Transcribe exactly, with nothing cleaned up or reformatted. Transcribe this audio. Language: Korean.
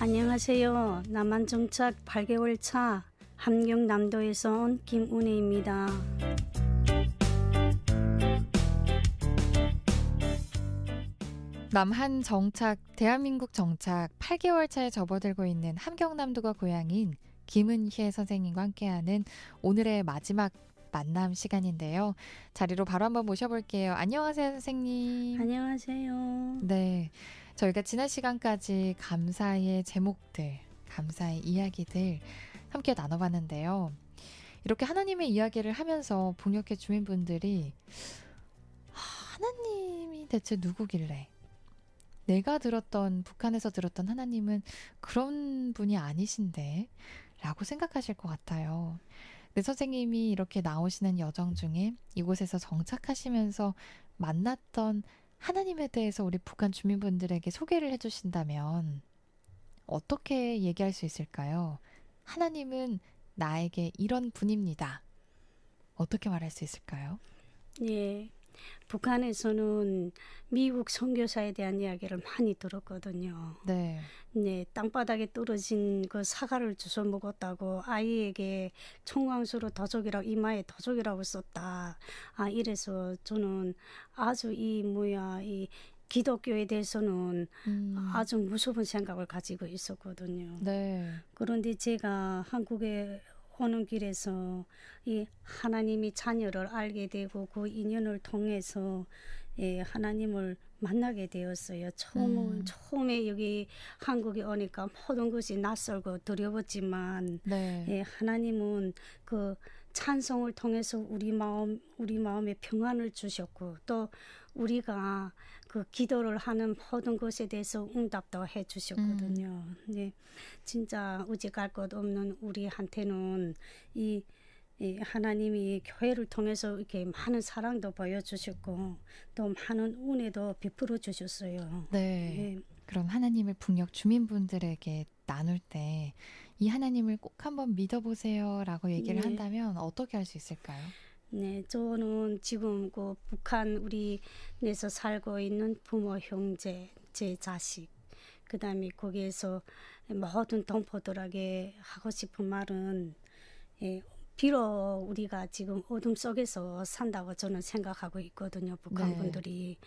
안녕하세요. 남한 정착 팔 개월 차 함경남도에서 온 김은혜입니다. 남한 정착, 대한민국 정착 팔 개월 차에 접어들고 있는 함경남도가 고향인 김은혜 선생님과 함께하는 오늘의 마지막 만남 시간인데요. 자리로 바로 한번 모셔볼게요. 안녕하세요, 선생님. 안녕하세요. 네, 저희가 지난 시간까지 감사의 제목들, 감사의 이야기들 함께 나눠봤는데요. 이렇게 하나님의 이야기를 하면서 북녘의 주민분들이 하나님이 대체 누구길래, 내가 들었던, 북한에서 들었던 하나님은 그런 분이 아니신데 라고 생각하실 것 같아요. 근데 선생님이 이렇게 나오시는 여정 중에 이곳에서 정착하시면서 만났던 하나님에 대해서 우리 북한 주민분들에게 소개를 해주신다면 어떻게 얘기할 수 있을까요? 하나님은 나에게 이런 분입니다. 어떻게 말할 수 있을까요? 네, 북한에서는 미국 선교사에 대한 이야기를 많이 들었거든요. 네. 네, 땅바닥에 떨어진 그 사과를 주워 먹었다고 아이에게 청광수로 더족이라고, 이마에 더족이라고 썼다. 아, 이래서 저는 아주 이 뭐야 이 기독교에 대해서는 음. 아주 무서운 생각을 가지고 있었거든요. 네. 그런데 제가 한국에 오는 길에서 이 하나님이 자녀를 알게 되고 그 인연을 통해서 예, 하나님을 만나게 되었어요. 처음, 음. 처음에 여기 한국에 오니까 모든 것이 낯설고 두려웠지만 네. 예, 하나님은 그 찬송을 통해서 우리 마음, 우리 마음에 평안을 주셨고 또 우리가 그 기도를 하는 모든 것에 대해서 응답도 해 주셨거든요. 음. 네, 진짜 어디 갈 것 없는 우리한테는 이, 이 하나님이 교회를 통해서 이렇게 많은 사랑도 보여주셨고 또 많은 은혜도 베풀어 주셨어요. 네. 네. 그럼 하나님을 북녘 주민분들에게 나눌 때 이 하나님을 꼭 한번 믿어보세요 라고 얘기를 네. 한다면 어떻게 할 수 있을까요? 네, 저는 지금 그 북한 우리 내서 살고 있는 부모, 형제, 제 자식, 그 다음에 거기에서 모든 동포들에게 하고 싶은 말은 예, 비록 우리가 지금 어둠 속에서 산다고 저는 생각하고 있거든요. 북한 네. 분들이.